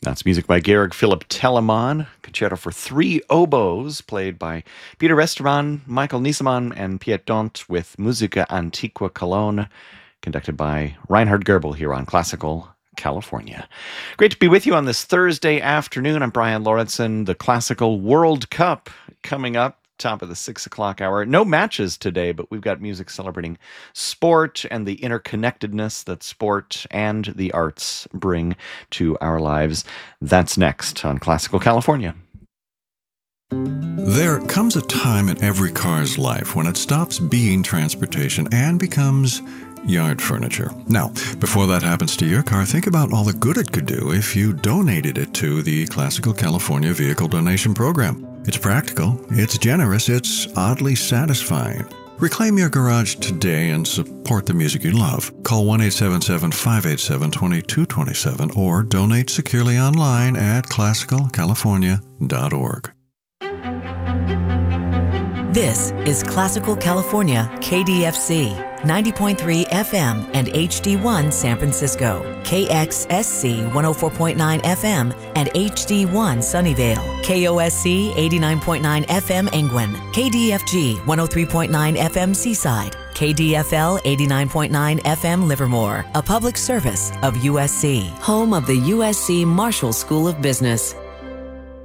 That's music by Georg Philipp Telemann, concerto for three oboes, played by Peter Westermann, Michael Niesemann, and Piet Dont, with Musica Antiqua Cologne, conducted by Reinhard Goebel here on Classical California. Great to be with you on this Thursday afternoon. I'm Brian Lauritsen. The Classical World Cup coming up, top of the 6 o'clock hour. No matches today, but we've got music celebrating sport and the interconnectedness that sport and the arts bring to our lives. That's next on Classical California. There comes a time in every car's life when it stops being transportation and becomes yard furniture. Now, before that happens to your car, think about all the good it could do if you donated it to the Classical California Vehicle Donation Program. It's practical, it's generous, it's oddly satisfying. Reclaim your garage today and support the music you love. Call 1-877-587-2227 or donate securely online at classicalcalifornia.org. This is Classical California, KDFC, 90.3 FM and HD1 San Francisco, KXSC 104.9 FM and HD1 Sunnyvale, KOSC 89.9 FM Angwin, KDFG 103.9 FM Seaside, KDFL 89.9 FM Livermore, a public service of USC, home of the USC Marshall School of Business.